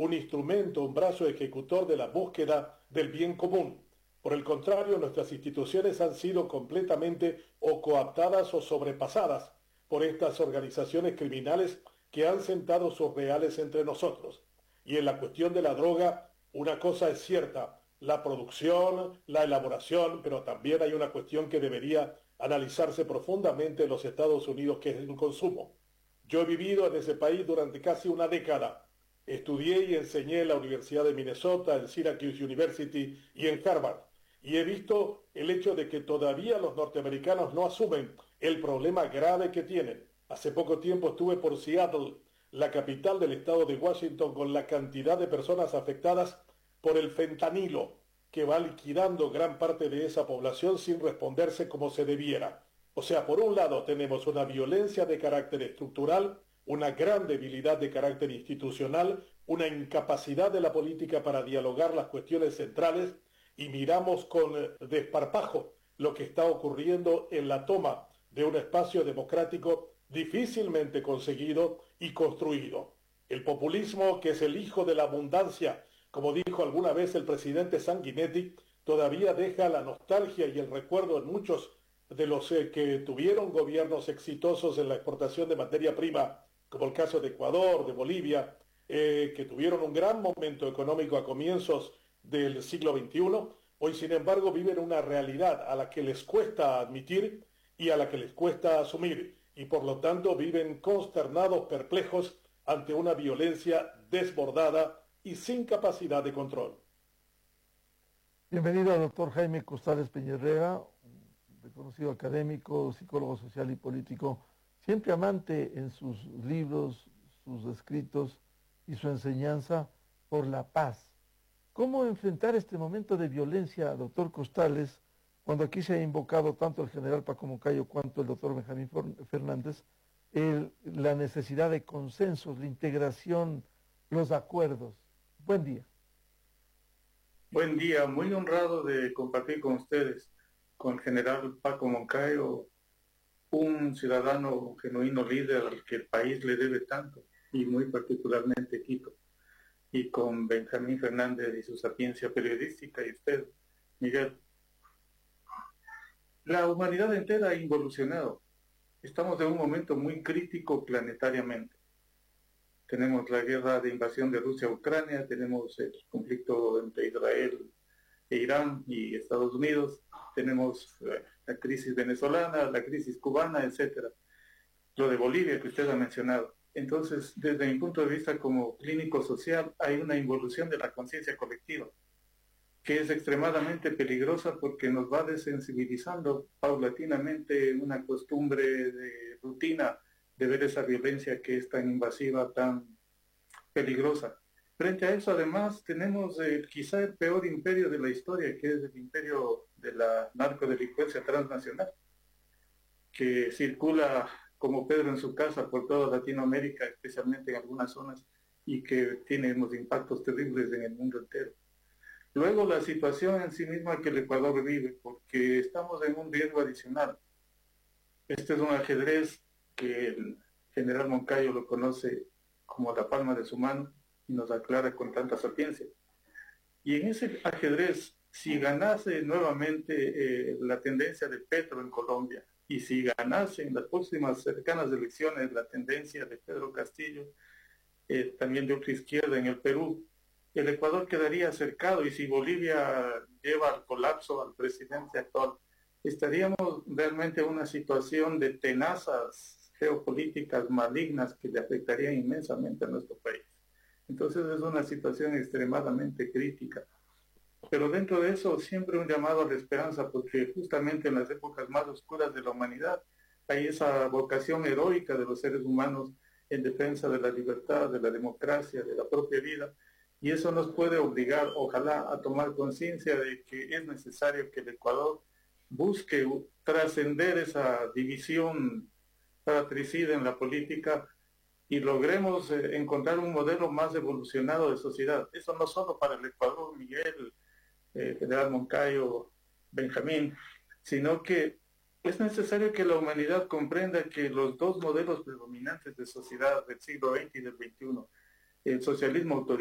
un instrumento, un brazo ejecutor de la búsqueda del bien común. Por el contrario, nuestras instituciones han sido completamente o coaptadas o sobrepasadas por estas organizaciones criminales que han sentado sus reales entre nosotros. Y en la cuestión de la droga, una cosa es cierta, la producción, la elaboración, pero también hay una cuestión que debería analizarse profundamente en los Estados Unidos, que es el consumo. Yo he vivido en ese país durante casi una década. Estudié y enseñé en la Universidad de Minnesota, en Syracuse University y en Harvard. Y he visto el hecho de que todavía los norteamericanos no asumen el problema grave que tienen. Hace poco tiempo estuve por Seattle, la capital del estado de Washington, con la cantidad de personas afectadas por el fentanilo, que va liquidando gran parte de esa población sin responderse como se debiera. O sea, por un lado tenemos una violencia de carácter estructural, una gran debilidad de carácter institucional, una incapacidad de la política para dialogar las cuestiones centrales, y miramos con desparpajo lo que está ocurriendo en la toma de un espacio democrático difícilmente conseguido y construido. El populismo, que es el hijo de la abundancia, como dijo alguna vez el presidente Sanguinetti, todavía deja la nostalgia y el recuerdo en muchos de los que tuvieron gobiernos exitosos en la exportación de materia prima, como el caso de Ecuador, de Bolivia, que tuvieron un gran momento económico a comienzos del siglo XXI. Hoy, sin embargo, viven una realidad a la que les cuesta admitir y a la que les cuesta asumir, y por lo tanto viven consternados, perplejos ante una violencia desbordada y sin capacidad de control. Bienvenido, doctor Jaime Costales Peñerrega, reconocido académico, psicólogo social y político, siempre amante en sus libros, sus escritos y su enseñanza por la paz. ¿Cómo enfrentar este momento de violencia, doctor Costales, cuando aquí se ha invocado tanto el general Paco Moncayo cuanto el doctor Benjamín Fernández, la necesidad de consensos, la integración, los acuerdos? Buen día. Buen día, muy honrado de compartir con ustedes, con el general Paco Moncayo, un ciudadano genuino líder al que el país le debe tanto, y muy particularmente Quito, y con Benjamín Fernández y su sapiencia periodística, y usted, Miguel. La humanidad entera ha involucionado. Estamos en un momento muy crítico planetariamente. Tenemos la guerra de invasión de Rusia a Ucrania, tenemos el conflicto entre Israel e Irán y Estados Unidos, tenemos la crisis venezolana, la crisis cubana, etcétera. Lo de Bolivia que usted ha mencionado. Entonces, desde mi punto de vista como clínico social, hay una involución de la conciencia colectiva, que es extremadamente peligrosa porque nos va desensibilizando paulatinamente una costumbre de rutina de ver esa violencia que es tan invasiva, tan peligrosa. Frente a eso, además, tenemos quizá el peor imperio de la historia, que es el imperio de la narcodelincuencia transnacional, que circula como Pedro en su casa por toda Latinoamérica, especialmente en algunas zonas, y que tiene unos impactos terribles en el mundo entero. Luego, la situación en sí misma que el Ecuador vive, porque estamos en un riesgo adicional. Este es un ajedrez que el general Moncayo lo conoce como la palma de su mano y nos aclara con tanta sapiencia. Y en ese ajedrez, si ganase nuevamente la tendencia de Petro en Colombia, y si ganase en las próximas cercanas elecciones la tendencia de Pedro Castillo, también de otra izquierda en el Perú, el Ecuador quedaría cercado, y si Bolivia lleva al colapso al presidente actual, estaríamos realmente en una situación de tenazas geopolíticas malignas que le afectarían inmensamente a nuestro país. Entonces es una situación extremadamente crítica. Pero dentro de eso siempre un llamado a la esperanza, porque justamente en las épocas más oscuras de la humanidad hay esa vocación heroica de los seres humanos en defensa de la libertad, de la democracia, de la propia vida, y eso nos puede obligar, ojalá, a tomar conciencia de que es necesario que el Ecuador busque trascender esa división fratricida en la política y logremos encontrar un modelo más evolucionado de sociedad. Eso no solo para el Ecuador, Miguel, general Moncayo, Benjamín, sino que es necesario que la humanidad comprenda que los dos modelos predominantes de sociedad del siglo XX y del XXI, el socialismo autoritario